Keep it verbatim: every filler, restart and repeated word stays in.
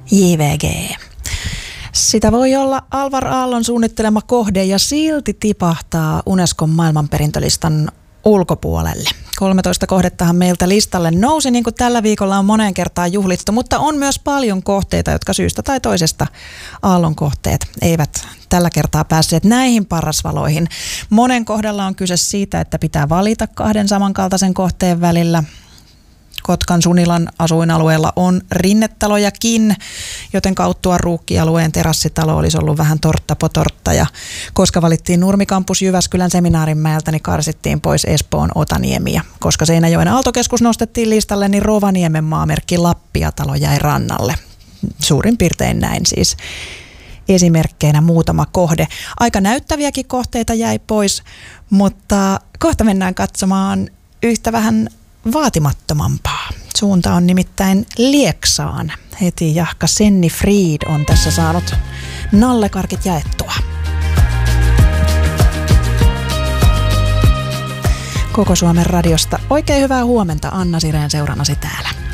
J V G. Sitä voi olla Alvar Aallon suunnittelema kohde ja silti tipahtaa Unescon maailmanperintölistan ulkopuolelle. kolmetoista kohdettahan meiltä listalle nousi, niin kuin tällä viikolla on moneen kertaan juhlittu, mutta on myös paljon kohteita, jotka syystä tai toisesta Aallon kohteet eivät tällä kertaa päässeet näihin parasvaloihin. Monen kohdalla on kyse siitä, että pitää valita kahden samankaltaisen kohteen välillä. Kotkan Sunilan asuinalueella on rinnetalojakin, joten kauttua Ruukki-alueen terassitalo olisi ollut vähän tortta po tortta. Ja koska valittiin Nurmikampus Jyväskylän Seminaarinmäeltä, niin karsittiin pois Espoon Otaniemi. Ja koska Seinäjoen Aaltokeskus nostettiin listalle, niin Rovaniemen maamerkki Lappiatalo jäi rannalle. Suurin piirtein näin siis. Esimerkkeinä muutama kohde. Aika näyttäviäkin kohteita jäi pois, mutta kohta mennään katsomaan yhtä vähän vaatimattomampaa. Suunta on nimittäin Lieksaan. Heti jahka Senni Fried on tässä saanut nallekarkit jaettua. Koko Suomen radiosta oikein hyvää huomenta. Anna Sireen seurannasi täällä.